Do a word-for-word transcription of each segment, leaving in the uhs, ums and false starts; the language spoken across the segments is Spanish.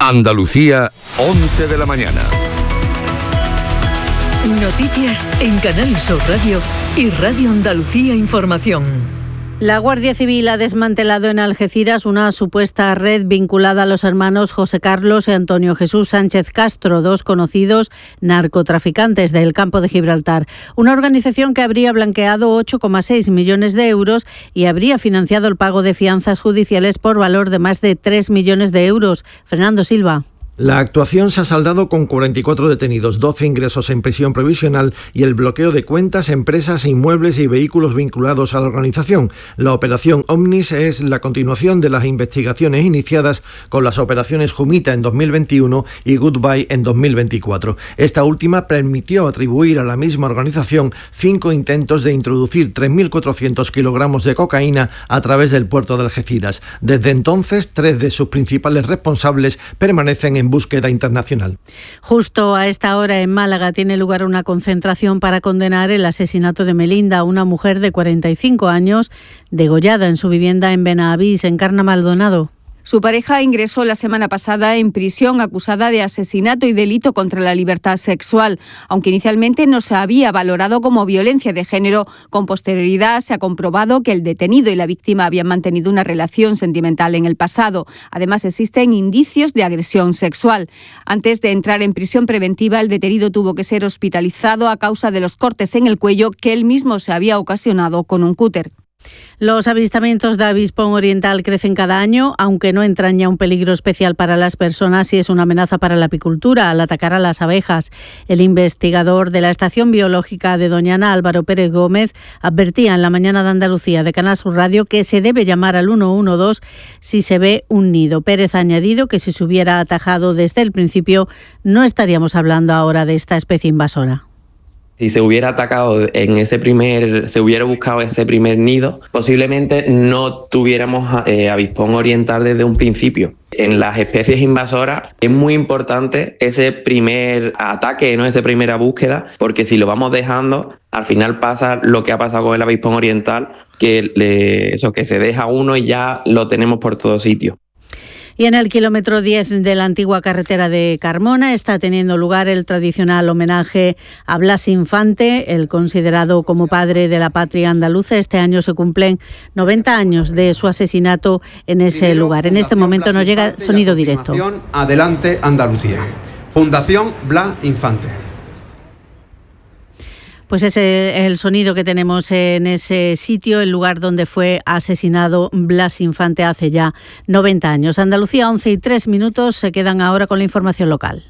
Andalucía, once de la mañana. Noticias en Canal Sur Radio y Radio Andalucía Información. La Guardia Civil ha desmantelado en Algeciras una supuesta red vinculada a los hermanos José Carlos y Antonio Jesús Sánchez Castro, dos conocidos narcotraficantes del Campo de Gibraltar. Una organización que habría blanqueado ocho coma seis millones de euros y habría financiado el pago de fianzas judiciales por valor de más de tres millones de euros. Fernando Silva. La actuación se ha saldado con cuarenta y cuatro detenidos, doce ingresos en prisión provisional y el bloqueo de cuentas, empresas, inmuebles y vehículos vinculados a la organización. La operación Omnis es la continuación de las investigaciones iniciadas con las operaciones Jumita en dos mil veintiuno y Goodbye en dos mil veinticuatro. Esta última permitió atribuir a la misma organización cinco intentos de introducir tres mil cuatrocientos kilogramos de cocaína a través del puerto de Algeciras. Desde entonces, tres de sus principales responsables permanecen en búsqueda internacional. Justo a esta hora en Málaga tiene lugar una concentración para condenar el asesinato de Melinda, una mujer de cuarenta y cinco años, degollada en su vivienda en Benavís, en Encarna Maldonado. Su pareja ingresó la semana pasada en prisión acusada de asesinato y delito contra la libertad sexual. Aunque inicialmente no se había valorado como violencia de género, con posterioridad se ha comprobado que el detenido y la víctima habían mantenido una relación sentimental en el pasado. Además, existen indicios de agresión sexual. Antes de entrar en prisión preventiva, el detenido tuvo que ser hospitalizado a causa de los cortes en el cuello que él mismo se había ocasionado con un cúter. Los avistamientos de avispón oriental crecen cada año, aunque no entraña un peligro especial para las personas y es una amenaza para la apicultura al atacar a las abejas. El investigador de la Estación Biológica de Doñana, Álvaro Pérez Gómez, advertía en la mañana de Andalucía de Canal Sur Radio que se debe llamar al uno uno dos si se ve un nido. Pérez ha añadido que si se hubiera atajado desde el principio, no estaríamos hablando ahora de esta especie invasora. Si se hubiera atacado en ese primer, se hubiera buscado ese primer nido, posiblemente no tuviéramos eh, avispón oriental desde un principio. En las especies invasoras es muy importante ese primer ataque, no esa primera búsqueda, porque si lo vamos dejando, al final pasa lo que ha pasado con el avispón oriental, que le, eso que se deja uno y ya lo tenemos por todos sitios. Y en el kilómetro diez de la antigua carretera de Carmona está teniendo lugar el tradicional homenaje a Blas Infante, el considerado como padre de la patria andaluza. Este año se cumplen noventa años de su asesinato en ese Primero, lugar. En este momento nos llega sonido directo. Adelante Andalucía. Fundación Blas Infante. Pues ese es el sonido que tenemos en ese sitio, el lugar donde fue asesinado Blas Infante hace ya noventa años. Andalucía, once y tres minutos, se quedan ahora con la información local.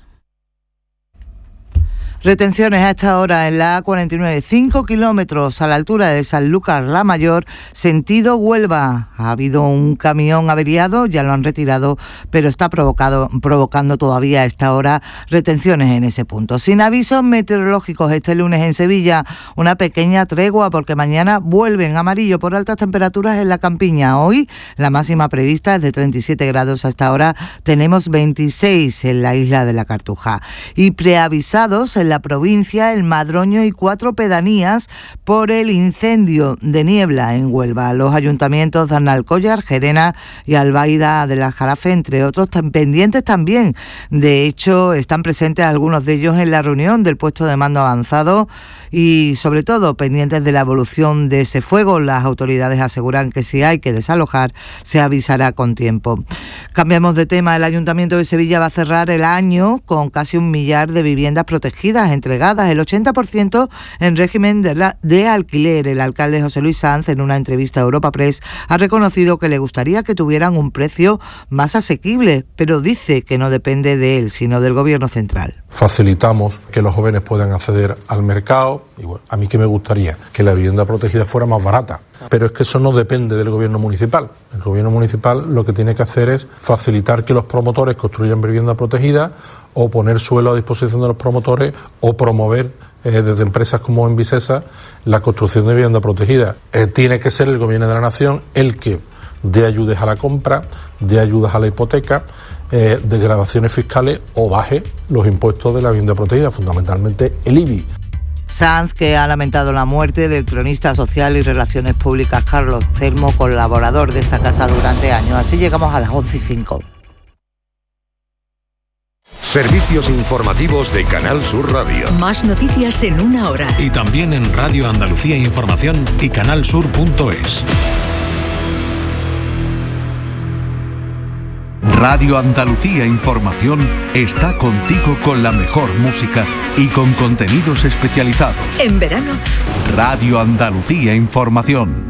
Retenciones a esta hora en la A cuarenta y nueve, cinco kilómetros a la altura de Sanlúcar la Mayor, sentido Huelva. Ha habido un camión averiado, ya lo han retirado, pero está provocado, provocando todavía a esta hora retenciones en ese punto. Sin avisos meteorológicos este lunes en Sevilla, una pequeña tregua porque mañana vuelven amarillo por altas temperaturas en la campiña. Hoy la máxima prevista es de treinta y siete grados, hasta ahora tenemos veintiséis en la isla de la Cartuja. Y preavisados en la provincia, el Madroño y cuatro pedanías por el incendio de niebla en Huelva. Los ayuntamientos de Alcollar, Gerena y Albaida del Aljarafe, entre otros, pendientes también. De hecho, están presentes algunos de ellos en la reunión del puesto de mando avanzado y, sobre todo, pendientes de la evolución de ese fuego. Las autoridades aseguran que si hay que desalojar, se avisará con tiempo. Cambiamos de tema. El Ayuntamiento de Sevilla va a cerrar el año con casi un millar de viviendas protegidas entregadas, el ochenta por ciento en régimen de, la, de alquiler. El alcalde José Luis Sanz, en una entrevista a Europa Press, ha reconocido que le gustaría que tuvieran un precio más asequible, pero dice que no depende de él, sino del gobierno central. Facilitamos que los jóvenes puedan acceder al mercado y bueno, a mí que me gustaría que la vivienda protegida fuera más barata, pero es que eso no depende del gobierno municipal. El gobierno municipal lo que tiene que hacer es facilitar que los promotores construyan vivienda protegida o poner suelo a disposición de los promotores o promover eh, desde empresas como Envisesa la construcción de vivienda protegida. Eh, tiene que ser el gobierno de la nación el que dé ayudas a la compra, dé ayudas a la hipoteca, eh, desgravaciones fiscales o baje los impuestos de la vivienda protegida, fundamentalmente el I B I. Sanz, que ha lamentado la muerte del cronista social y relaciones públicas Carlos Telmo, colaborador de esta casa durante años. Así llegamos a las once y cinco. Servicios informativos de Canal Sur Radio. Más noticias en una hora. Y también en Radio Andalucía Información y canalsur punto es. Radio Andalucía Información está contigo con la mejor música y con contenidos especializados. En verano, Radio Andalucía Información.